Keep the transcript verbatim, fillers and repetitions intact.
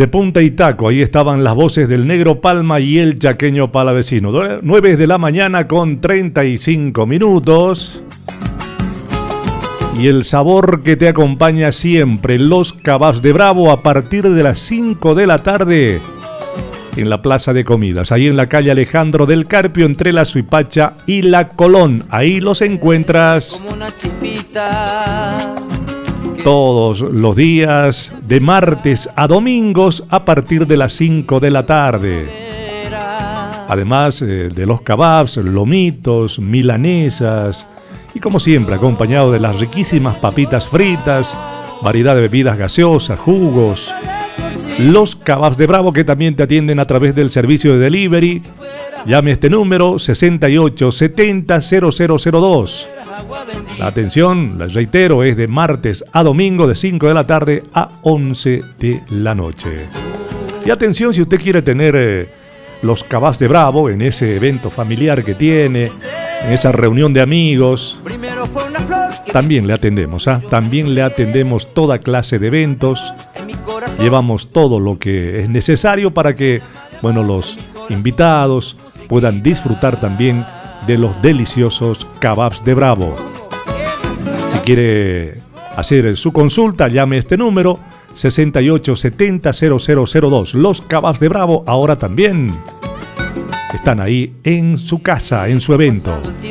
de Punta y Taco. Ahí estaban las voces del Negro Palma y el Chaqueño Palavecino. nueve de la mañana con treinta y cinco minutos. Y el sabor que te acompaña siempre, los Kebabs de Bravo, a partir de las cinco de la tarde en la Plaza de Comidas, ahí en la calle Alejandro del Carpio, entre la Suipacha y la Colón. Ahí los encuentras todos los días, de martes a domingos, a partir de las cinco de la tarde. Además eh, de los kebabs, lomitos, milanesas, y como siempre acompañado de las riquísimas papitas fritas, variedad de bebidas gaseosas, jugos. Los Kebabs de Bravo, que también te atienden a través del servicio de delivery. Llame a este número sesenta y ocho setenta cero cero cero dos. La atención, les reitero, es de martes a domingo de cinco de la tarde a once de la noche. Y atención, si usted quiere tener eh, los Kebabs de Bravo en ese evento familiar que tiene, en esa reunión de amigos, también le atendemos, ¿ah? También le atendemos toda clase de eventos. Llevamos todo lo que es necesario para que, bueno, los invitados puedan disfrutar también de los deliciosos Kebabs de Bravo. Si quiere hacer su consulta, llame a este número sesenta y ocho setenta cero cero cero dos. Los Kebabs de Bravo ahora también están ahí en su casa, en su evento.